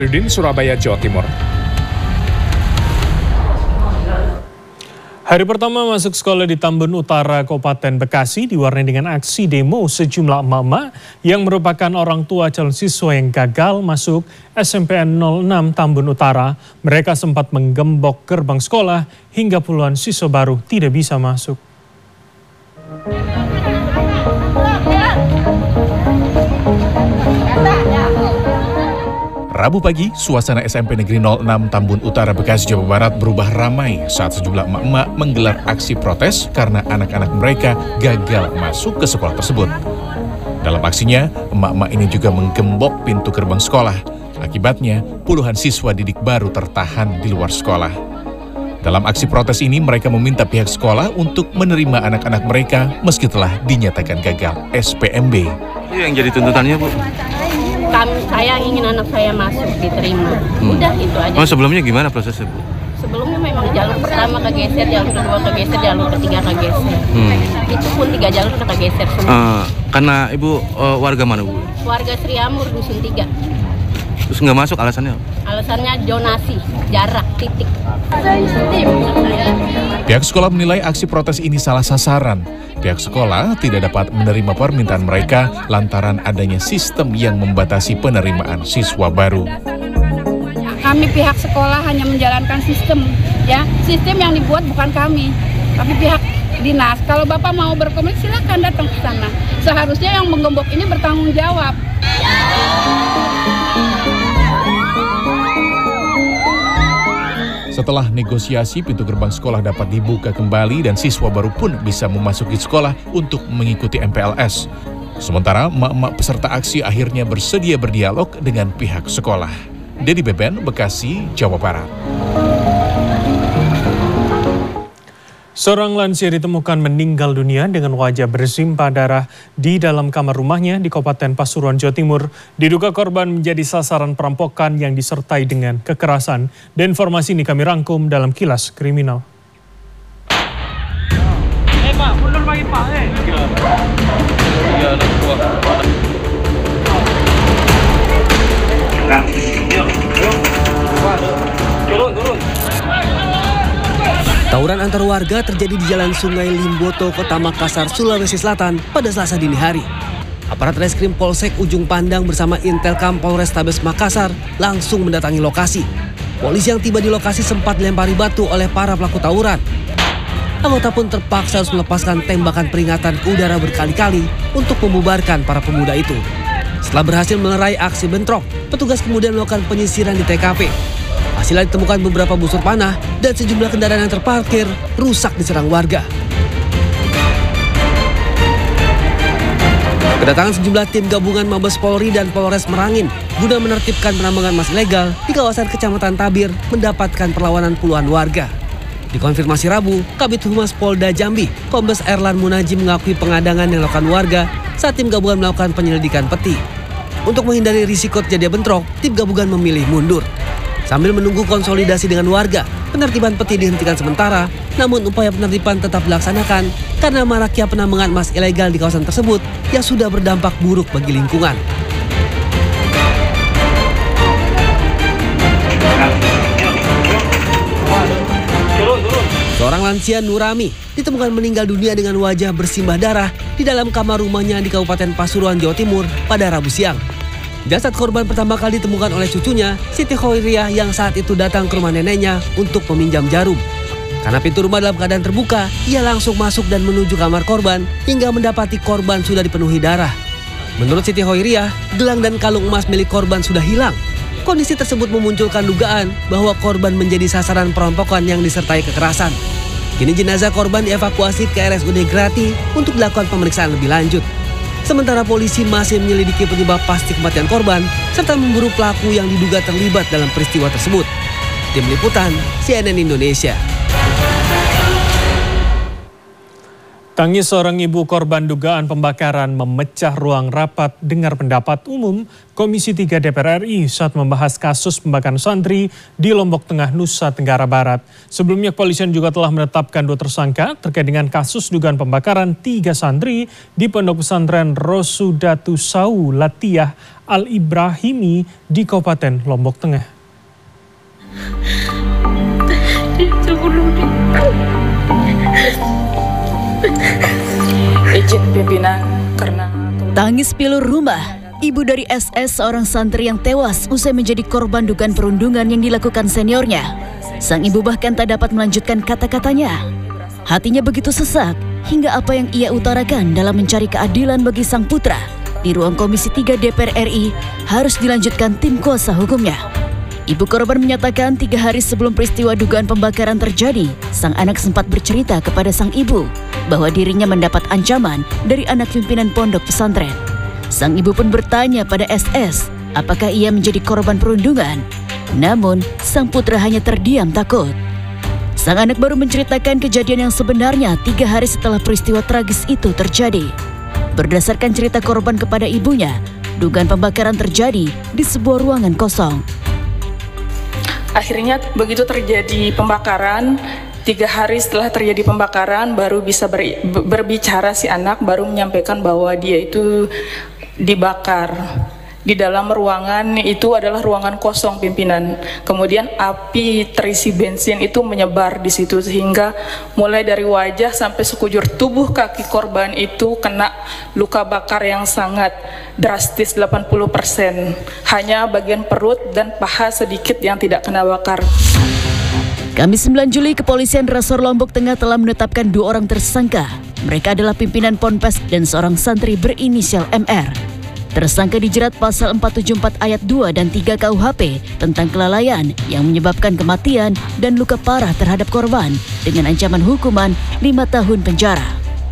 Udin, Surabaya, Jawa Timur. Hari pertama masuk sekolah di Tambun Utara, Kabupaten Bekasi diwarnai dengan aksi demo sejumlah emak-emak yang merupakan orang tua calon siswa yang gagal masuk SMPN 06 Tambun Utara. Mereka sempat menggembok gerbang sekolah hingga puluhan siswa baru tidak bisa masuk. Rabu pagi, suasana SMP Negeri 06 Tambun Utara, Bekasi, Jawa Barat berubah ramai saat sejumlah emak-emak menggelar aksi protes karena anak-anak mereka gagal masuk ke sekolah tersebut. Dalam aksinya, emak-emak ini juga menggembok pintu gerbang sekolah. Akibatnya, puluhan siswa didik baru tertahan di luar sekolah. Dalam aksi protes ini, mereka meminta pihak sekolah untuk menerima anak-anak mereka meski telah dinyatakan gagal SPMB. Yang jadi tuntutannya, Bu? Saya ingin anak saya masuk, diterima. Udah itu aja. Oh, sebelumnya gimana prosesnya, Bu? Sebelumnya memang jalur pertama kegeser, jalur kedua kegeser, jalur ketiga kegeser. Itu pun 3 jalur udah kegeser semua. Karena Ibu warga mana, Bu? Warga Sriamur, Dusun 3. Terus nggak masuk alasannya? Alasannya zonasi, jarak, titik. Pihak sekolah menilai aksi protes ini salah sasaran. Pihak sekolah tidak dapat menerima permintaan mereka lantaran adanya sistem yang membatasi penerimaan siswa baru. Kami pihak sekolah hanya menjalankan sistem, ya. Sistem yang dibuat bukan kami, tapi pihak dinas. Kalau Bapak mau berkomunikasi, silakan datang ke sana. Seharusnya yang menggembok ini bertanggung jawab. Setelah negosiasi, pintu gerbang sekolah dapat dibuka kembali dan siswa baru pun bisa memasuki sekolah untuk mengikuti MPLS. Sementara emak-emak peserta aksi akhirnya bersedia berdialog dengan pihak sekolah. Dedi Beben, Bekasi, Jawa Barat. Seorang lansia ditemukan meninggal dunia dengan wajah bersimpah darah di dalam kamar rumahnya di Kabupaten Pasuruan, Jawa Timur. Diduga korban menjadi sasaran perampokan yang disertai dengan kekerasan. Dan informasi ini kami rangkum dalam Kilas Kriminal. Pak, mundur lagi Pak. Turun. Tawuran antar warga terjadi di Jalan Sungai Limboto, Kota Makassar, Sulawesi Selatan pada Selasa dini hari. Aparat Reskrim Polsek Ujung Pandang bersama Intelkam Polrestabes Makassar langsung mendatangi lokasi. Polisi yang tiba di lokasi sempat dilempari batu oleh para pelaku tawuran. Anggota pun terpaksa harus melepaskan tembakan peringatan ke udara berkali-kali untuk membubarkan para pemuda itu. Setelah berhasil melerai aksi bentrok, petugas kemudian melakukan penyisiran di TKP. Hasilnya ditemukan beberapa busur panah dan sejumlah kendaraan yang terparkir rusak diserang warga. Kedatangan sejumlah tim gabungan Mabes Polri dan Polres Merangin guna menertibkan penambangan emas ilegal di kawasan Kecamatan Tabir mendapatkan perlawanan puluhan warga. Dikonfirmasi Rabu, Kabid Humas Polda Jambi, Kombes Erlan Munaji mengakui pengadangan yang dilakukan warga saat tim gabungan melakukan penyelidikan peti. Untuk menghindari risiko terjadi bentrok, tim gabungan memilih mundur. Sambil menunggu konsolidasi dengan warga, penertiban peti dihentikan sementara, namun upaya penertiban tetap dilaksanakan karena maraknya penambangan emas ilegal di kawasan tersebut yang sudah berdampak buruk bagi lingkungan. Seorang lansia Nurami ditemukan meninggal dunia dengan wajah bersimbah darah di dalam kamar rumahnya di Kabupaten Pasuruan, Jawa Timur pada Rabu siang. Jasad korban pertama kali ditemukan oleh cucunya, Siti Khoiriah, yang saat itu datang ke rumah neneknya untuk meminjam jarum. Karena pintu rumah dalam keadaan terbuka, ia langsung masuk dan menuju kamar korban hingga mendapati korban sudah dipenuhi darah. Menurut Siti Khoiriah, gelang dan kalung emas milik korban sudah hilang. Kondisi tersebut memunculkan dugaan bahwa korban menjadi sasaran perampokan yang disertai kekerasan. Kini jenazah korban dievakuasi ke RSUD Grati untuk dilakukan pemeriksaan lebih lanjut. Sementara polisi masih menyelidiki penyebab pasti kematian korban serta memburu pelaku yang diduga terlibat dalam peristiwa tersebut. Tim Liputan CNN Indonesia. Tangis seorang ibu korban dugaan pembakaran memecah ruang rapat dengar pendapat umum Komisi 3 DPR RI saat membahas kasus pembakaran santri di Lombok Tengah, Nusa Tenggara Barat. Sebelumnya kepolisian juga telah menetapkan 2 tersangka terkait dengan kasus dugaan pembakaran 3 santri di Pondok Pesantren Rosudatu Saulatiah Al-Ibrahimi di Kabupaten Lombok Tengah. Izin pimpinan karena tangis pilu rumah. Ibu dari SS, seorang santri yang tewas usai menjadi korban dugaan perundungan yang dilakukan seniornya. Sang ibu bahkan tak dapat melanjutkan kata-katanya. Hatinya begitu sesak hingga apa yang ia utarakan dalam mencari keadilan bagi sang putra di ruang Komisi 3 DPR RI harus dilanjutkan tim kuasa hukumnya. Ibu korban menyatakan 3 hari sebelum peristiwa dugaan pembakaran terjadi, sang anak sempat bercerita kepada sang ibu bahwa dirinya mendapat ancaman dari anak pimpinan pondok pesantren. Sang ibu pun bertanya pada SS apakah ia menjadi korban perundungan. Namun, sang putra hanya terdiam takut. Sang anak baru menceritakan kejadian yang sebenarnya 3 hari setelah peristiwa tragis itu terjadi. Berdasarkan cerita korban kepada ibunya, dugaan pembakaran terjadi di sebuah ruangan kosong. akhirnya begitu terjadi pembakaran, 3 hari setelah terjadi pembakaran baru bisa berbicara si anak, baru menyampaikan bahwa dia itu dibakar. Di dalam ruangan itu adalah ruangan kosong pimpinan. Kemudian api terisi bensin itu menyebar di situ sehingga mulai dari wajah sampai sekujur tubuh kaki korban itu kena luka bakar yang sangat drastis 80%. Hanya bagian perut dan paha sedikit yang tidak kena bakar. Kamis 9 Juli, Kepolisian Resor Lombok Tengah telah menetapkan 2 orang tersangka. Mereka adalah pimpinan Ponpes dan seorang santri berinisial MR. Tersangka dijerat pasal 474 ayat 2 dan 3 KUHP tentang kelalaian yang menyebabkan kematian dan luka parah terhadap korban dengan ancaman hukuman 5 tahun penjara.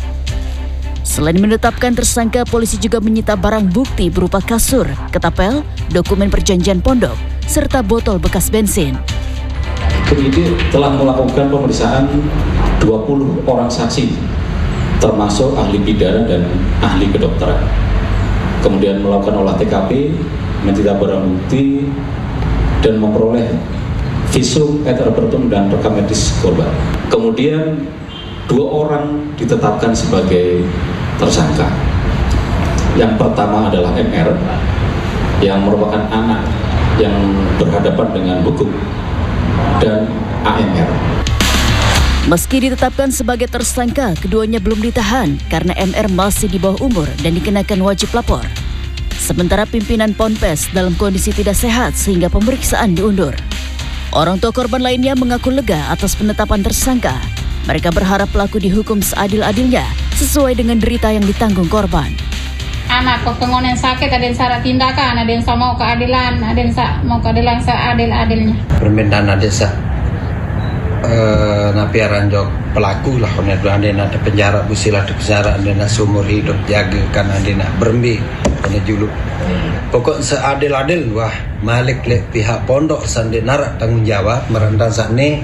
Selain menetapkan tersangka, polisi juga menyita barang bukti berupa kasur, ketapel, dokumen perjanjian pondok, serta botol bekas bensin. Penyidik telah melakukan pemeriksaan 20 orang saksi, termasuk ahli pidana dan ahli kedokteran. Kemudian melakukan olah TKP, mencita barang bukti, dan memperoleh visum et repertum dan rekam medis korban. Kemudian 2 orang ditetapkan sebagai tersangka. Yang pertama adalah MR, yang merupakan anak yang berhadapan dengan hukum, dan AMR. Meski ditetapkan sebagai tersangka, keduanya belum ditahan karena MR masih di bawah umur dan dikenakan wajib lapor. Sementara pimpinan Ponpes dalam kondisi tidak sehat sehingga pemeriksaan diundur. Orang tua korban lainnya mengaku lega atas penetapan tersangka. Mereka berharap pelaku dihukum seadil-adilnya sesuai dengan derita yang ditanggung korban. Anak kepengonen sakit, ada yang salah tindakan, ada yang mau keadilan, ada yang mau keadilan seadil-adilnya. Permintaan desa napiaran jok pelaku lah, ada nak penjara busilah di penjara, ada nak seumur hidup jaga kan, ada nak berembi ada juluk. Pokok seadil-adil wah malik le pihak pondok sandi narak tanggung jawab merendang sakne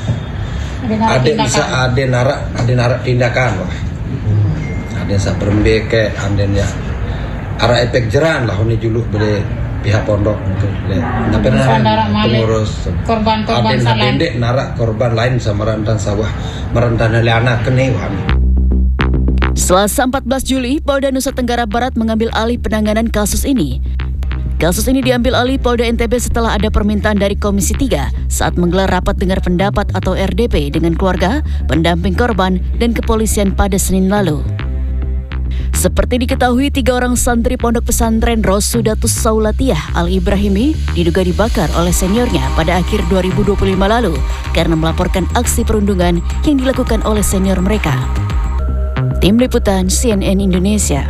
ada narak tindakan wah ada sak berembi ke ada ya arah efek jeran lah ini juluk boleh pihak pondok untuk pengurus korban salah narak korban lain sama rentan sawah merentan anak kene. Selasa 14 Juli, Polda Nusa Tenggara Barat mengambil alih penanganan kasus ini. Kasus ini diambil alih Polda NTB setelah ada permintaan dari Komisi 3 saat menggelar rapat dengar pendapat atau RDP dengan keluarga, pendamping korban, dan kepolisian pada Senin lalu. Seperti diketahui, 3 orang santri pondok pesantren Rosudatu Saulatiah Al-Ibrahimi diduga dibakar oleh seniornya pada akhir 2025 lalu karena melaporkan aksi perundungan yang dilakukan oleh senior mereka. Tim Liputan CNN Indonesia.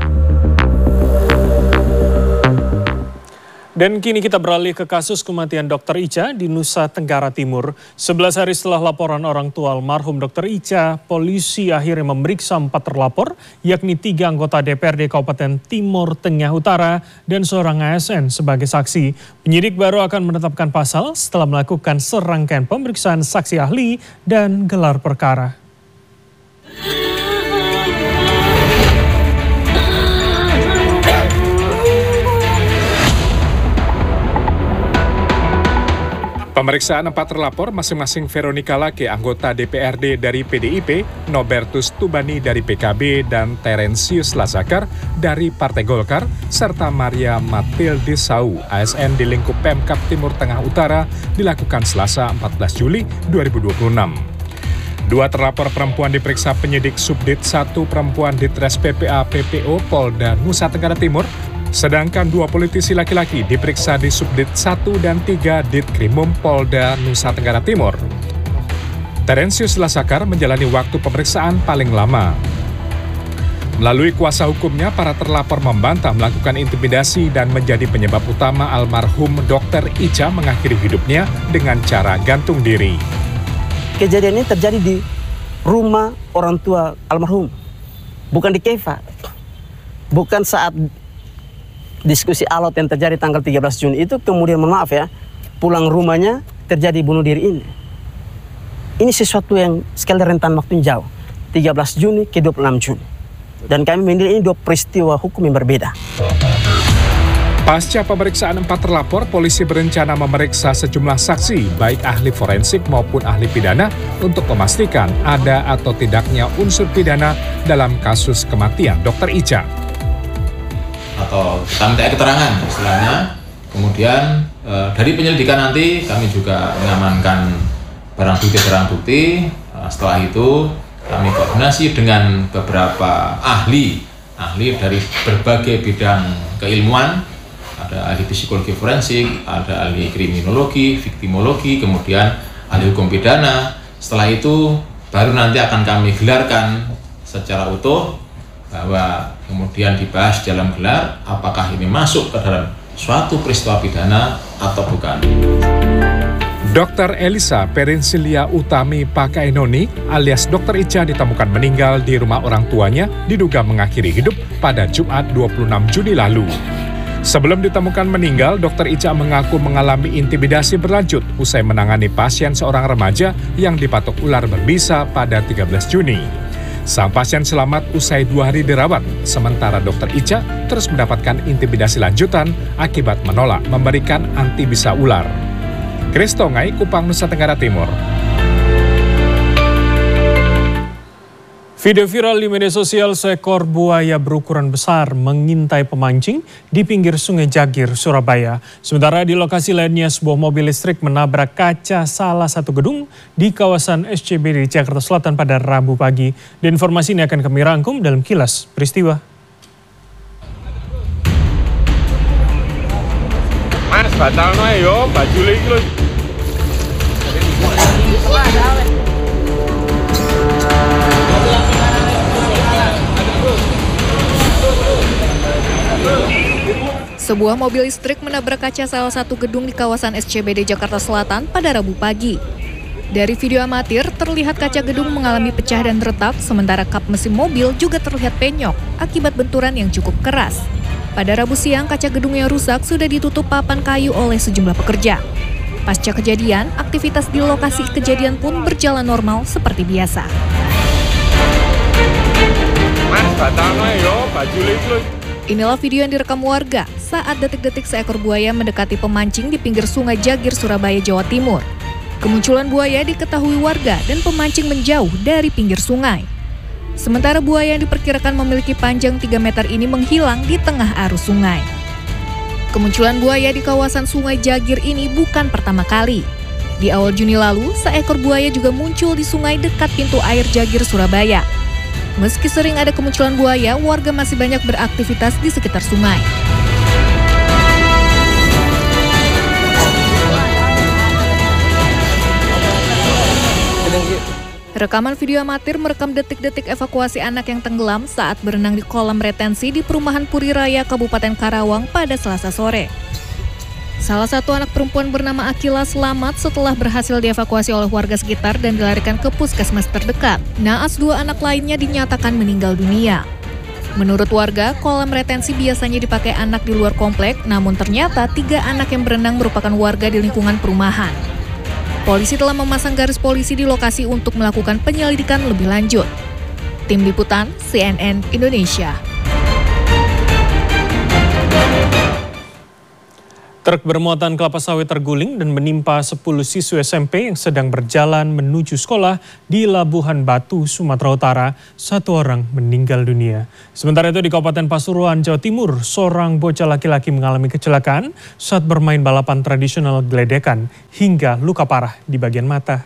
Dan kini kita beralih ke kasus kematian Dr. Ica di Nusa Tenggara Timur. 11 hari setelah laporan orang tua almarhum Dr. Ica, polisi akhirnya memeriksa 4 terlapor, yakni 3 anggota DPRD Kabupaten Timur Tengah Utara dan seorang ASN sebagai saksi. Penyidik baru akan menetapkan pasal setelah melakukan serangkaian pemeriksaan saksi ahli dan gelar perkara. Pemeriksaan 4 terlapor masing-masing Veronica Lake, anggota DPRD dari PDIP, Nobertus Tubani dari PKB, dan Terensius Lazakar dari Partai Golkar, serta Maria Matilde Sau, ASN di lingkup Pemkab Timur Tengah Utara, dilakukan Selasa 14 Juli 2026. 2 terlapor perempuan diperiksa penyidik Subdit 1 Perempuan Ditres PPA PPO Polda Nusa Tenggara Timur, sedangkan 2 politisi laki-laki diperiksa di Subdit 1 dan 3 Ditkrimum Polda Nusa Tenggara Timur. Terensius Lazakar menjalani waktu pemeriksaan paling lama. Melalui kuasa hukumnya, para terlapor membantah melakukan intimidasi dan menjadi penyebab utama almarhum Dr. Ica mengakhiri hidupnya dengan cara gantung diri. Kejadian ini terjadi di rumah orang tua almarhum, bukan di Keva. Bukan saat diskusi alot yang terjadi tanggal 13 Juni itu, kemudian mohon maaf ya, pulang rumahnya terjadi bunuh diri ini. Ini sesuatu yang sekali rentan waktu jauh, 13 Juni ke 26 Juni. Dan kami menilai ini 2 peristiwa hukum yang berbeda. Pasca pemeriksaan 4 terlapor, polisi berencana memeriksa sejumlah saksi, baik ahli forensik maupun ahli pidana, untuk memastikan ada atau tidaknya unsur pidana dalam kasus kematian Dr. Ica. Atau kita minta keterangan istilahnya. Kemudian dari penyelidikan nanti kami juga mengamankan barang bukti. Setelah itu kami koordinasi dengan beberapa ahli dari berbagai bidang keilmuan. Ada ahli psikologi forensik, ada ahli kriminologi, viktimologi, kemudian ahli hukum pidana. Setelah itu baru nanti akan kami gelarkan secara utuh, bahwa kemudian dibahas dalam gelar apakah ini masuk ke dalam suatu peristiwa pidana atau bukan. Dr. Elisa Perinsilia Utami Pakainoni alias Dr. Ica ditemukan meninggal di rumah orang tuanya, diduga mengakhiri hidup pada Jumat 26 Juni lalu. Sebelum ditemukan meninggal, Dr. Ica mengaku mengalami intimidasi berlanjut usai menangani pasien seorang remaja yang dipatok ular berbisa pada 13 Juni. Sang pasien selamat usai 2 hari dirawat, sementara Dr. Ica terus mendapatkan intimidasi lanjutan akibat menolak memberikan antibisa ular. Kristongai, Kupang, Nusa Tenggara Timur. Video viral di media sosial, seekor buaya berukuran besar mengintai pemancing di pinggir Sungai Jagir, Surabaya. Sementara di lokasi lainnya, sebuah mobil listrik menabrak kaca salah satu gedung di kawasan SCBD Jakarta Selatan pada Rabu pagi. Dan informasi ini akan kami rangkum dalam Kilas Peristiwa. Mas, batalno yo, baju lagi loh. Sebuah mobil listrik menabrak kaca salah satu gedung di kawasan SCBD Jakarta Selatan pada Rabu pagi. Dari video amatir, terlihat kaca gedung mengalami pecah dan retak, sementara kap mesin mobil juga terlihat penyok akibat benturan yang cukup keras. Pada Rabu siang, kaca gedung yang rusak sudah ditutup papan kayu oleh sejumlah pekerja. Pasca kejadian, aktivitas di lokasi kejadian pun berjalan normal seperti biasa. Mas, batalno yo, baju lagi. Inilah video yang direkam warga saat detik-detik seekor buaya mendekati pemancing di pinggir Sungai Jagir, Surabaya, Jawa Timur. Kemunculan buaya diketahui warga dan pemancing menjauh dari pinggir sungai. Sementara buaya yang diperkirakan memiliki panjang 3 meter ini menghilang di tengah arus sungai. Kemunculan buaya di kawasan Sungai Jagir ini bukan pertama kali. Di awal Juni lalu, seekor buaya juga muncul di sungai dekat pintu air Jagir, Surabaya. Meski sering ada kemunculan buaya, warga masih banyak beraktivitas di sekitar sungai. Rekaman video amatir merekam detik-detik evakuasi anak yang tenggelam saat berenang di kolam retensi di Perumahan Puri Raya, Kabupaten Karawang pada Selasa sore. Salah satu anak perempuan bernama Akila selamat setelah berhasil dievakuasi oleh warga sekitar dan dilarikan ke puskesmas terdekat. Naas 2 anak lainnya dinyatakan meninggal dunia. Menurut warga, kolam retensi biasanya dipakai anak di luar komplek, namun ternyata 3 anak yang berenang merupakan warga di lingkungan perumahan. Polisi telah memasang garis polisi di lokasi untuk melakukan penyelidikan lebih lanjut. Tim Liputan CNN Indonesia. Truk bermuatan kelapa sawit terguling dan menimpa 10 siswa SMP yang sedang berjalan menuju sekolah di Labuhan Batu, Sumatera Utara. 1 orang meninggal dunia. Sementara itu di Kabupaten Pasuruan, Jawa Timur, seorang bocah laki-laki mengalami kecelakaan saat bermain balapan tradisional geledekan hingga luka parah di bagian mata.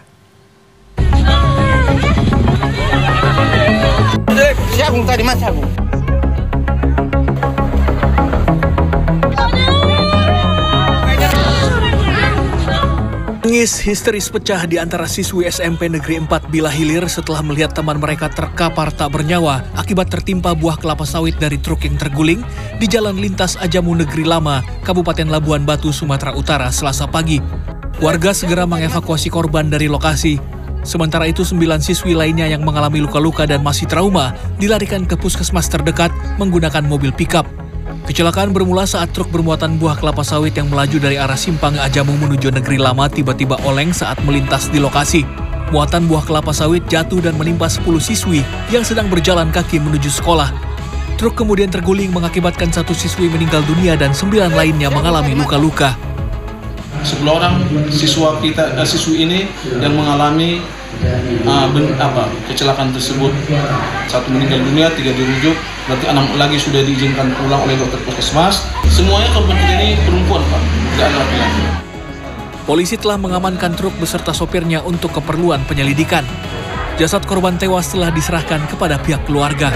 Tangis histeris pecah di antara siswi SMP Negeri 4 Bila Hilir setelah melihat teman mereka terkapar tak bernyawa akibat tertimpa buah kelapa sawit dari truk yang terguling di Jalan Lintas Ajamu Negeri Lama, Kabupaten Labuhan Batu, Sumatera Utara, Selasa pagi. Warga segera mengevakuasi korban dari lokasi. Sementara itu 9 siswi lainnya yang mengalami luka-luka dan masih trauma dilarikan ke puskesmas terdekat menggunakan mobil pickup. Kecelakaan bermula saat truk bermuatan buah kelapa sawit yang melaju dari arah Simpang Ajamu menuju Negeri Lama tiba-tiba oleng saat melintas di lokasi. Muatan buah kelapa sawit jatuh dan menimpa 10 siswi yang sedang berjalan kaki menuju sekolah. Truk kemudian terguling mengakibatkan 1 siswi meninggal dunia dan 9 lainnya mengalami luka-luka. 10 orang siswi ini yang mengalami kecelakaan tersebut. 1 meninggal dunia, 3 dirujuk, berarti 6 lagi sudah diizinkan pulang oleh dokter puskesmas. Semuanya korban kita ini perempuan, Pak, tidak ada laki-laki. Polisi telah mengamankan truk beserta sopirnya untuk keperluan penyelidikan. Jasad korban tewas telah diserahkan kepada pihak keluarga.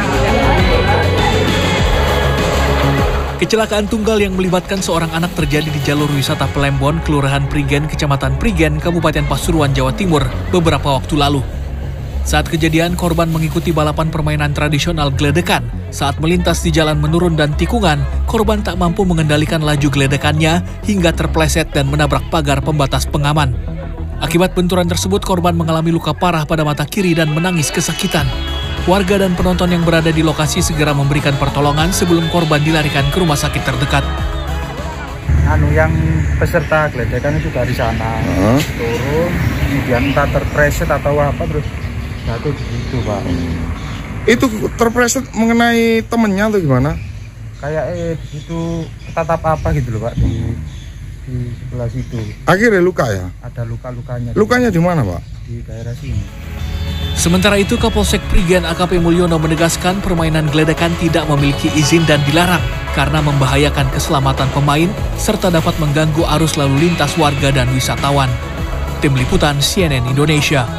Kecelakaan tunggal yang melibatkan seorang anak terjadi di jalur wisata Pelembon, Kelurahan Prigen, Kecamatan Prigen, Kabupaten Pasuruan, Jawa Timur, beberapa waktu lalu. Saat kejadian, korban mengikuti balapan permainan tradisional geledekan. Saat melintas di jalan menurun dan tikungan, korban tak mampu mengendalikan laju geledekannya hingga terpleset dan menabrak pagar pembatas pengaman. Akibat benturan tersebut, korban mengalami luka parah pada mata kiri dan menangis kesakitan. Warga dan penonton yang berada di lokasi segera memberikan pertolongan sebelum korban dilarikan ke rumah sakit terdekat. Yang peserta geledekan itu dari sana turun, kemudian entah terpreset atau apa terus jatuh gitu, Pak. Itu terpreset mengenai temennya atau gimana? Kayak itu tatap apa gitu loh, Pak, di sebelah situ. Akhirnya luka ya? Ada luka-lukanya. Lukanya di mana, Pak? Di daerah sini. Sementara itu, Kapolsek Prigen AKP Mulyono menegaskan permainan geledekan tidak memiliki izin dan dilarang karena membahayakan keselamatan pemain serta dapat mengganggu arus lalu lintas warga dan wisatawan. Tim Liputan CNN Indonesia.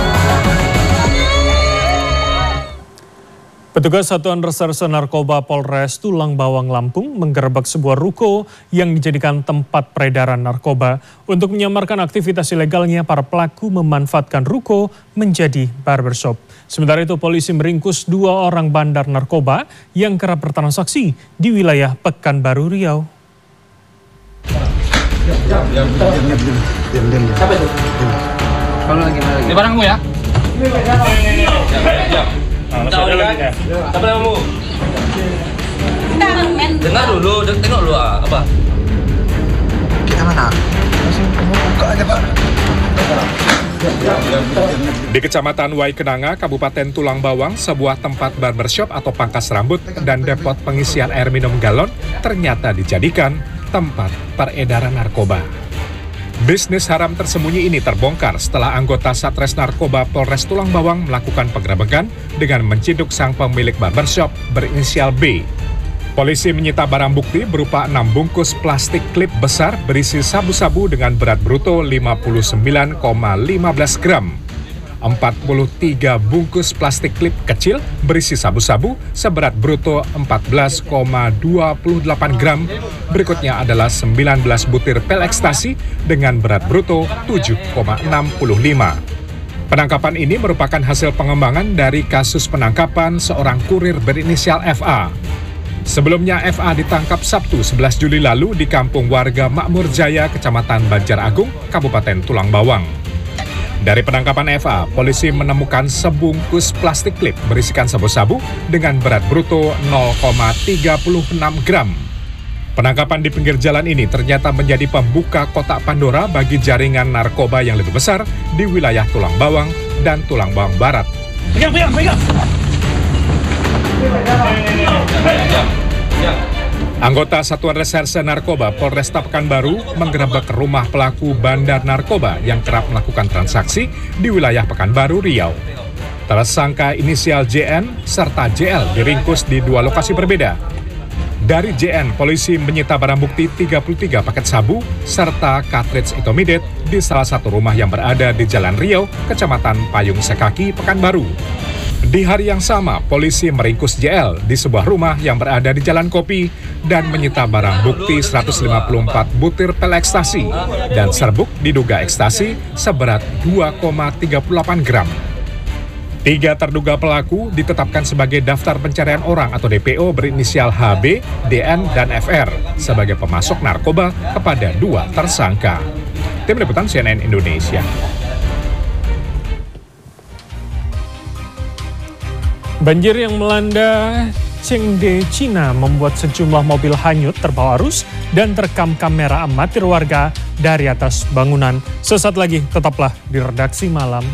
Petugas Satuan Reserse Narkoba Polres Tulang Bawang Lampung menggerebek sebuah ruko yang dijadikan tempat peredaran narkoba. Untuk menyamarkan aktivitas ilegalnya, para pelaku memanfaatkan ruko menjadi barbershop. Sementara itu, polisi meringkus 2 orang bandar narkoba yang kerap bertransaksi di wilayah Pekanbaru Riau. Siapa itu? Kalau lagi. Ini barangmu ya? Siapa namamu? Dengar dulu, tengok dulu apa? Kita mana? Buka aja, Pak. Di Kecamatan Waikenanga, Kabupaten Tulang Bawang, sebuah tempat barbershop atau pangkas rambut dan depot pengisian air minum galon ternyata dijadikan tempat peredaran narkoba. Bisnis haram tersembunyi ini terbongkar setelah anggota Satres Narkoba Polres Tulang Bawang melakukan penggerebekan dengan menciduk sang pemilik barbershop berinisial B. Polisi menyita barang bukti berupa 6 bungkus plastik klip besar berisi sabu-sabu dengan berat bruto 59,15 gram. 43 bungkus plastik klip kecil berisi sabu-sabu seberat bruto 14,28 gram. Berikutnya adalah 19 butir pil ekstasi dengan berat bruto 7,65. Penangkapan ini merupakan hasil pengembangan dari kasus penangkapan seorang kurir berinisial FA. Sebelumnya FA ditangkap Sabtu 11 Juli lalu di kampung warga Makmur Jaya, Kecamatan Banjar Agung, Kabupaten Tulang Bawang. Dari penangkapan FA, polisi menemukan sebungkus plastik klip berisikan sabu-sabu dengan berat bruto 0,36 gram. Penangkapan di pinggir jalan ini ternyata menjadi pembuka kotak Pandora bagi jaringan narkoba yang lebih besar di wilayah Tulang Bawang dan Tulang Bawang Barat. Pegang! Anggota Satuan Reserse Narkoba Polresta Pekanbaru menggerebek rumah pelaku bandar narkoba yang kerap melakukan transaksi di wilayah Pekanbaru, Riau. Tersangka inisial JN serta JL diringkus di 2 lokasi berbeda. Dari JN, polisi menyita barang bukti 33 paket sabu serta cartridge Itomidate di salah satu rumah yang berada di Jalan Riau, Kecamatan Payung Sekaki, Pekanbaru. Di hari yang sama, polisi meringkus JL di sebuah rumah yang berada di Jalan Kopi dan menyita barang bukti 154 butir pil ekstasi dan serbuk diduga ekstasi seberat 2,38 gram. 3 terduga pelaku ditetapkan sebagai daftar pencarian orang atau DPO berinisial HB, DN, dan FR sebagai pemasok narkoba kepada 2 tersangka. Tim Liputan CNN Indonesia. Banjir yang melanda Chengde, Cina membuat sejumlah mobil hanyut terbawa arus dan terekam kamera amatir warga dari atas bangunan. Sesaat lagi tetaplah di Redaksi Malam.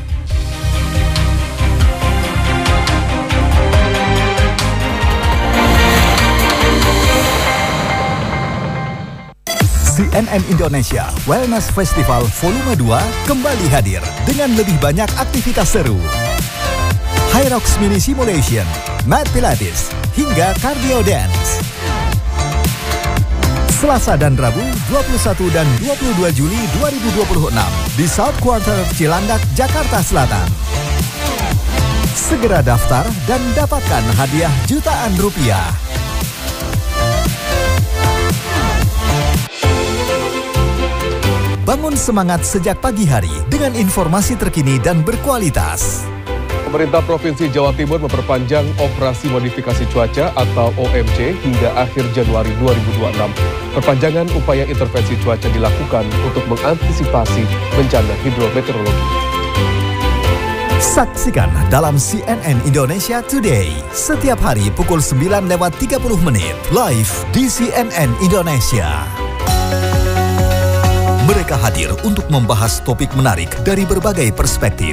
CNN Indonesia Wellness Festival Volume 2 kembali hadir dengan lebih banyak aktivitas seru. Hyrox Mini Simulation, Mat Pilates, hingga Cardio Dance. Selasa dan Rabu 21 dan 22 Juli 2026 di South Quarter Cilandak, Jakarta Selatan. Segera daftar dan dapatkan hadiah jutaan rupiah. Bangun semangat sejak pagi hari dengan informasi terkini dan berkualitas. Pemerintah Provinsi Jawa Timur memperpanjang operasi modifikasi cuaca atau OMC hingga akhir Januari 2026. Perpanjangan upaya intervensi cuaca dilakukan untuk mengantisipasi bencana hidrometeorologi. Saksikan dalam CNN Indonesia Today setiap hari pukul 9:30 live di CNN Indonesia. Mereka hadir untuk membahas topik menarik dari berbagai perspektif.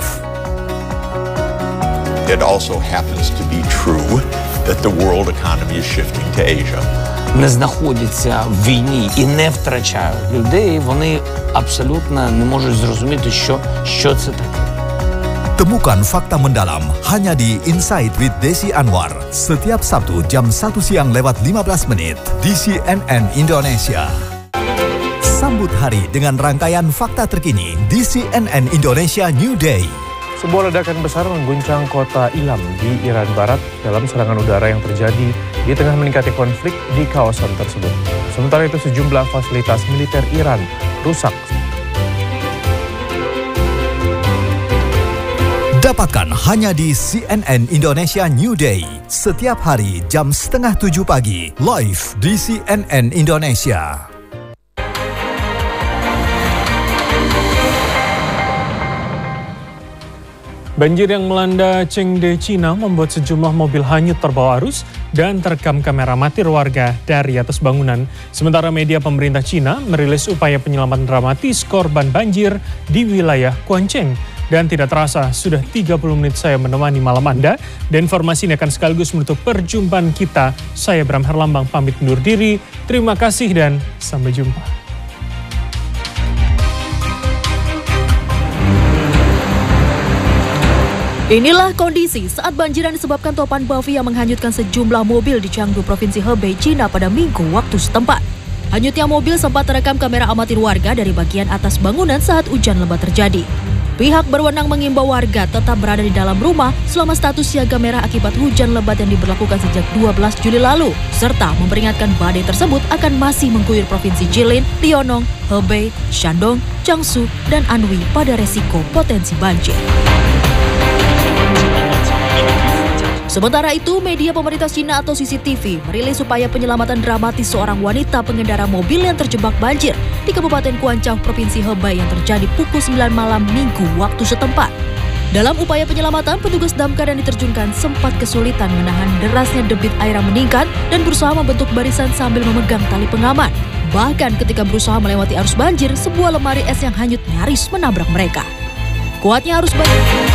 It also happens to be true that the world economy is shifting to Asia. Не знаходяться в війні і не втрачають людей, вони абсолютно не можуть зрозуміти, що це таке. Temukan fakta mendalam hanya di Insight with Desi Anwar setiap Sabtu jam 1 siang lewat 15 menit di CNN Indonesia. Sambut hari dengan rangkaian fakta terkini di CNN Indonesia New Day. Sebuah ledakan besar mengguncang kota Ilam di Iran Barat dalam serangan udara yang terjadi di tengah meningkatnya konflik di kawasan tersebut. Sementara itu sejumlah fasilitas militer Iran rusak. Dapatkan hanya di CNN Indonesia New Day setiap hari jam 6:30 pagi live di CNN Indonesia. Banjir yang melanda Chengde, Cina membuat sejumlah mobil hanyut terbawa arus dan terekam kamera amatir warga dari atas bangunan. Sementara media pemerintah Cina merilis upaya penyelamatan dramatis korban banjir di wilayah Quancheng. Dan tidak terasa, sudah 30 menit saya menemani malam Anda. Dan informasi ini akan sekaligus menutup perjumpaan kita. Saya Bram Herlambang pamit undur diri. Terima kasih dan sampai jumpa. Inilah kondisi saat banjir yang disebabkan topan Baofi yang menghanyutkan sejumlah mobil di Chengdu, Provinsi Hebei, Cina pada Minggu waktu setempat. Hanyutnya mobil sempat terekam kamera amatir warga dari bagian atas bangunan saat hujan lebat terjadi. Pihak berwenang mengimbau warga tetap berada di dalam rumah selama status siaga merah akibat hujan lebat yang diberlakukan sejak 12 Juli lalu, serta memperingatkan badai tersebut akan masih mengguyur Provinsi Jilin, Liaoning, Hebei, Shandong, Jiangsu, dan Anhui pada resiko potensi banjir. Sementara itu, media pemerintah Cina atau CCTV merilis upaya penyelamatan dramatis seorang wanita pengendara mobil yang terjebak banjir di Kabupaten Quancheng, Provinsi Hebei yang terjadi pukul 9 malam Minggu waktu setempat. Dalam upaya penyelamatan, petugas damkar yang diterjunkan sempat kesulitan menahan derasnya debit air yang meningkat dan berusaha membentuk barisan sambil memegang tali pengaman. Bahkan ketika berusaha melewati arus banjir, sebuah lemari es yang hanyut nyaris menabrak mereka. Kuatnya arus banjir